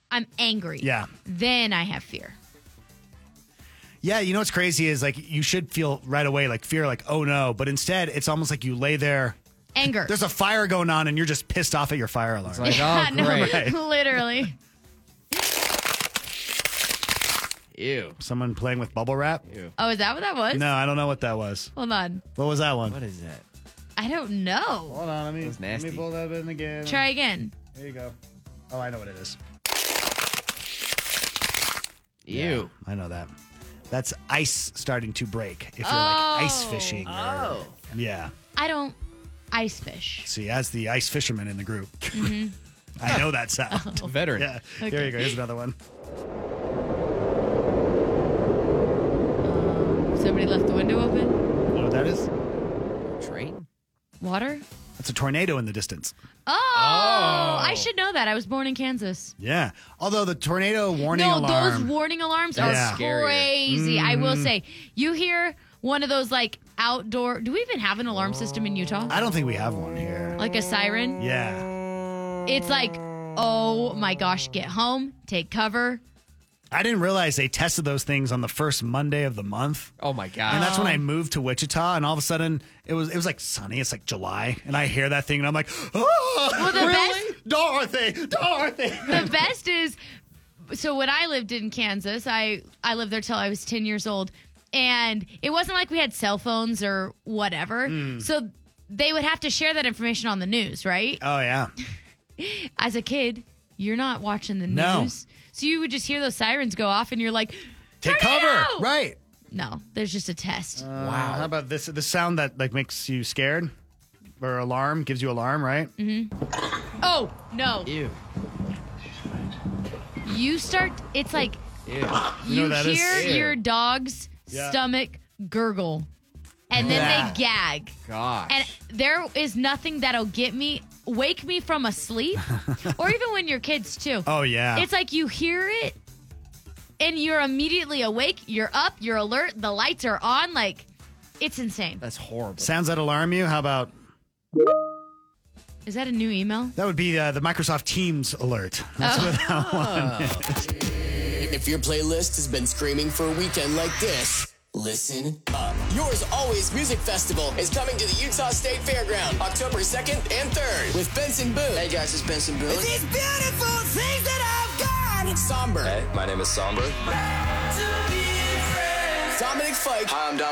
I'm angry. Yeah. Then I have fear. Yeah, you know what's crazy is like you should feel right away like fear, like, oh no. But instead, it's almost like you lay there. Anger. There's a fire going on and you're just pissed off at your fire alarm. It's like, oh, no, great. Right. literally. Ew. Someone playing with bubble wrap? Ew. Oh, is that what that was? No, I don't know what that was. Hold on. What was that one? What is that? I don't know. Hold on, was nasty. let me pull that in again. Try again. There you go. Oh, I know what it is. Ew. I know that. That's ice starting to break if you're Oh. like ice fishing. Oh. Yeah. I don't ice fish. See, as the ice fisherman in the group, I know that sound. Veteran. Yeah. Okay. Here you go. Here's another one. Somebody left the window open. You know what that is? Train? Water. That's a tornado in the distance. Oh, I should know that. I was born in Kansas. Yeah. Although the tornado warning No, alarm. those warning alarms Yeah. are Scarier. crazy. I will say, you hear one of those like outdoor. Do we even have an alarm system in Utah? I don't think we have one here. Like a siren? Yeah. It's like, oh my gosh, get home, take cover. I didn't realize they tested those things on the first Monday of the month. Oh, my God. And that's when I moved to Wichita, and all of a sudden it was like sunny. It's like July, and I hear that thing, and I'm like, oh, Well, the really? Dorothy. The best is, so when I lived in Kansas, I lived there till I was 10 years old, and it wasn't like we had cell phones or whatever. So they would have to share that information on the news, right? Oh yeah. As a kid, you're not watching the No. news. So you would just hear those sirens go off, and you're like, Take "Tornado!" cover. Right. No, there's just a test. Wow. How about this? The sound that like makes you scared, or alarm gives you alarm, right? Oh, no. Ew. You start, it's like Ew. You know you what that is? hear Ew. your dog's Yeah. stomach gurgle, and then Yeah. they gag. Gosh. And there is nothing that'll wake me from a sleep, or even when you're kids too. Oh yeah. It's like you hear it, and you're immediately awake. You're up. You're alert. The lights are on. Like, it's insane. That's horrible. Sounds that alarm you? How about Is that a new email? that? Would be the Microsoft Teams alert. That's what that one is. If your playlist has been screaming for a weekend like this, listen up. Yours Always Music Festival is coming to the Utah State Fairground October 2nd and 3rd with Benson Boone. Hey guys, it's Benson Boone. These beautiful things that I've got. Somber. Hey, my name is Somber. Dominic Fike. Hi, I'm Dominic.